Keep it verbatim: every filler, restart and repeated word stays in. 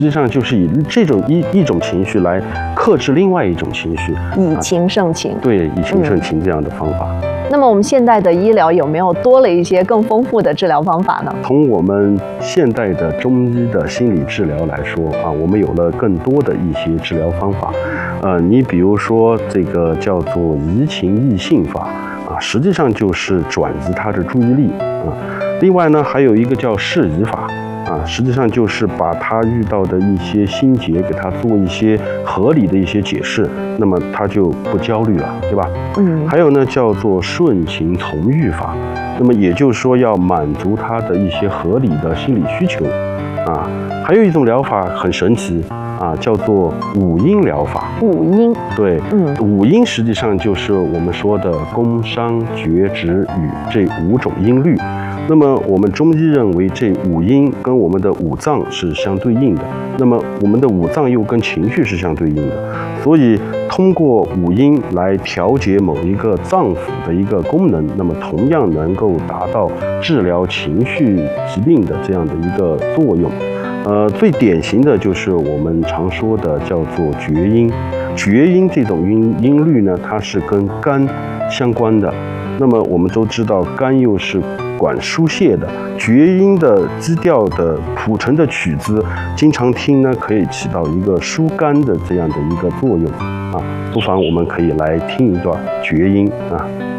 实际上就是以这种一一种情绪来克制另外一种情绪， 以情胜情。 啊、对，以情胜情这样的方法。嗯、 那么我们现代的医疗有没有多了一些更丰富的治疗方法呢？ 从我们现代的中医的心理治疗来说啊，我们有了更多的一些治疗方法。呃，你比如说这个叫做移情易性法啊，实际上就是转移他的注意力啊。另外呢，还有一个叫释疑法。啊，实际上就是把他遇到的一些心结给他做一些合理的一些解释，那么他就不焦虑了，对吧？嗯。还有呢，叫做顺情从欲法，那么也就是说要满足他的一些合理的心理需求。啊，还有一种疗法很神奇啊，叫做五音疗法。 五音。 对，嗯，五音实际上就是我们说的宫、商、角、徵、羽这五种音律。那么我们中医认为这五音跟我们的五脏是相对应的，那么我们的五脏又跟情绪是相对应的，所以通过五音来调节某一个脏腑的一个功能，那么同样能够达到治疗情绪疾病的这样的一个作用。呃，最典型的就是我们常说的叫做厥音。厥音这种音音律呢，它是跟肝相关的。那么我们都知道，肝又是管疏泄的，厥音的基调的谱成的曲子，经常听呢，可以起到一个疏肝的这样的一个作用啊。不妨我们可以来听一段厥音啊。